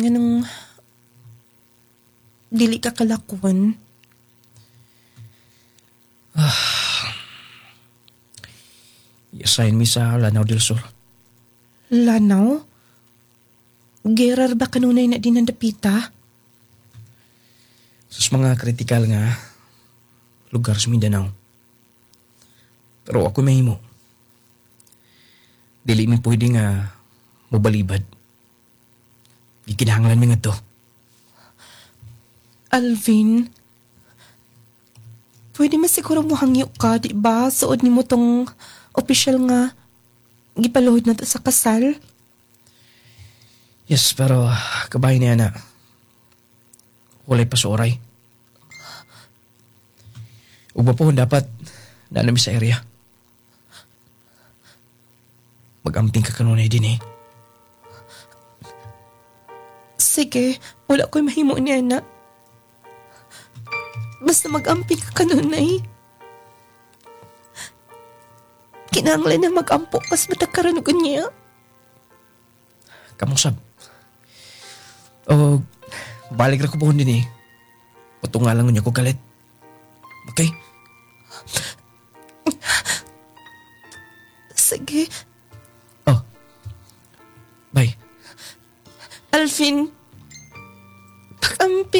Ganang dili ka kalakwan. I-assign mi sa Lanao del Sur. Lanaw? Gerar ba kanunay na dinandapita? Sus mga kritikal nga lugar sa Mindanao. Pero ako mahimo. Dili mi pwede nga mobalibad. Gikinahanglan mi nga to. Alvin, pwede masiguro mo hangyo ka, di ba? Suod ni mo tong opisyal nga gipaluhod na to sa kasal. Yes, pero kabay niya na. Walay pa sa oray. Ugba po dapat nanami sa area. Mag-amping ka kanunay din eh. Sige, wala ko'y mahimo ni Ana. Basta mag-ampi ka kanunay. Kinahanglan na mag-ampo kas matagkaranugan niya. Kamusab. O, balik ra ko po din eh. Patungalan niya ko galit. Okay? Sige, Oh. Bye. Alvin.